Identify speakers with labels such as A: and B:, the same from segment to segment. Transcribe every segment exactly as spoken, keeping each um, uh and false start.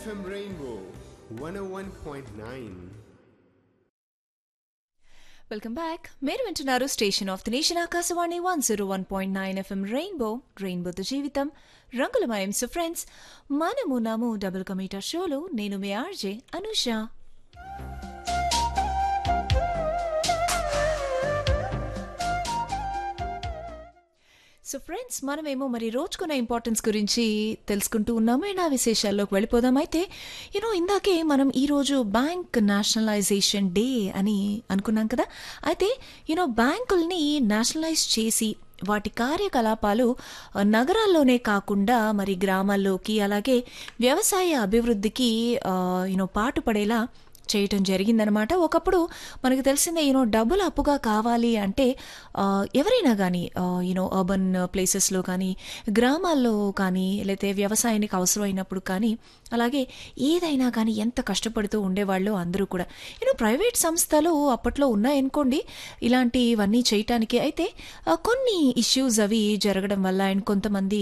A: F M Rainbow one oh one point nine.
B: Welcome back. మీరు వింటున్నారు station of the nation Akashvani one zero one point nine FM rainbow రెయిన్బోతో జీవితం రంగులమయం. So friends, మనము నాము double కమీటర్ షోలో నేను మీ ఆర్జే అనుష. సో ఫ్రెండ్స్, మనమేమో మరి రోజుకున్న ఇంపార్టెన్స్ గురించి తెలుసుకుంటూ ఉన్నాము. అండ్ ఆ విశేషాల్లోకి వెళ్ళిపోదాం. అయితే యూనో ఇందాకే మనం ఈరోజు బ్యాంక్ నేషనలైజేషన్ డే అని అనుకున్నాం కదా. అయితే యూనో బ్యాంకుల్ని నేషనలైజ్ చేసి వాటి కార్యకలాపాలు నగరాల్లోనే కాకుండా మరి గ్రామాల్లోకి, అలాగే వ్యవసాయ అభివృద్ధికి యూనో పాటుపడేలా చేయటం జరిగిందనమాట. ఒకప్పుడు మనకు తెలిసిందే, యూనో డబ్బులు అప్పుగా కావాలి అంటే ఎవరైనా కానీ యూనో అర్బన్ ప్లేసెస్లో కానీ, గ్రామాల్లో కానీ, లేకపోతే వ్యవసాయానికి అవసరమైనప్పుడు కానీ, అలాగే ఏదైనా కానీ ఎంత కష్టపడుతూ ఉండేవాళ్ళు అందరూ కూడా. యూనో ప్రైవేట్ సంస్థలు అప్పట్లో ఉన్నాయనుకోండి ఇలాంటివన్నీ చేయటానికి. అయితే కొన్ని ఇష్యూస్ అవి జరగడం వల్ల అండ్ కొంతమంది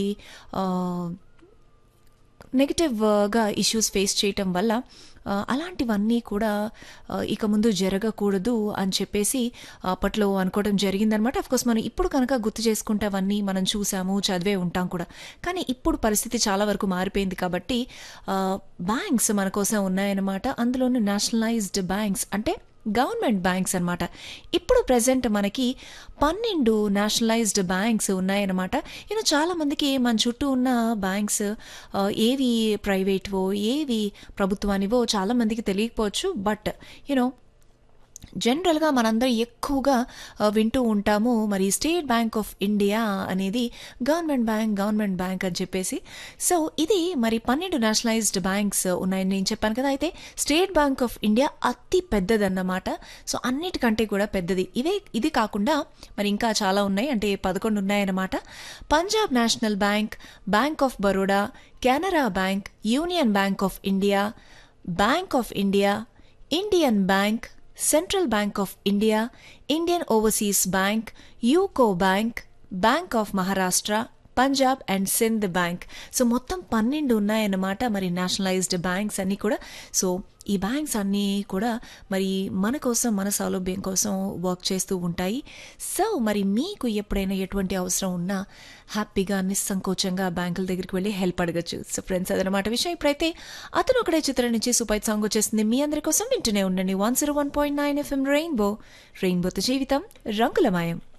B: నెగిటివ్గా ఇష్యూస్ ఫేస్ చేయటం వల్ల అలాంటివన్నీ కూడా ఇక ముందు జరగకూడదు అని చెప్పేసి అప్పట్లో అనుకోవడం జరిగిందనమాట. అఫ్కోర్స్ మనం ఇప్పుడు కనుక గుర్తు చేసుకుంటే అవన్నీ మనం చూసాము, చదివే ఉంటాం కూడా. కానీ ఇప్పుడు పరిస్థితి చాలా వరకు మారిపోయింది కాబట్టి బ్యాంక్స్ మన కోసం ఉన్నాయన్నమాట. అందులోనూ నేషనలైజ్డ్ బ్యాంక్స్ అంటే గవర్నమెంట్ బ్యాంక్స్ అనమాట. ఇప్పుడు ప్రజెంట్ మనకి పన్నెండు నేషనలైజ్డ్ బ్యాంక్స్ ఉన్నాయన్నమాట. యూనో చాలా మందికి మన చుట్టూ ఉన్న బ్యాంక్స్ ఏవి ప్రైవేట్వో ఏవి ప్రభుత్వానివో చాలా మందికి తెలియకపోవచ్చు. బట్ యూనో జనరల్గా మనందరం ఎక్కువగా వింటూ ఉంటాము మరి స్టేట్ బ్యాంక్ ఆఫ్ ఇండియా అనేది గవర్నమెంట్ బ్యాంక్ గవర్నమెంట్ బ్యాంక్ అని చెప్పేసి. సో ఇది మరి పన్నెండు నేషనలైజ్డ్ బ్యాంక్స్ ఉన్నాయని నేను చెప్పాను కదా. అయితే స్టేట్ బ్యాంక్ ఆఫ్ ఇండియా అతి పెద్దదన్నమాట. సో అన్నిటికంటే కూడా పెద్దది ఇవే. ఇది కాకుండా మరి ఇంకా చాలా ఉన్నాయి, అంటే పదకొండు ఉన్నాయన్నమాట. Punjab national bank, bank of Baroda, Canara bank, union bank of India, bank of India, Indian bank, central bank of India, Indian overseas bank, UCO bank, bank of Maharashtra, Punjab and Sindh bank. So మొత్తం పన్నెండు ఉన్నాయన్నమాట మరి నేషనలైజ్డ్ బ్యాంక్స్ అన్నీ కూడా. సో ఈ banks అన్నీ కూడా మరి మన కోసం, మన సౌలభ్యం కోసం వర్క్ చేస్తూ ఉంటాయి. సో మరి మీకు ఎప్పుడైనా ఎటువంటి అవసరం ఉన్నా హ్యాపీగా నిస్సంకోచంగా బ్యాంకుల దగ్గరికి వెళ్ళి హెల్ప్ అడగచ్చు. సో ఫ్రెండ్స్, అదనమాట విషయం. ఇప్పుడైతే అతను ఒకటే చిత్రం నుంచి సూపర్ సాంగ్ వచ్చేస్తుంది మీ అందరి కోసం. వింటూనే ఉండండి one zero one point nine FM rainbow రెయిన్బోతో జీవితం రంగులమయం.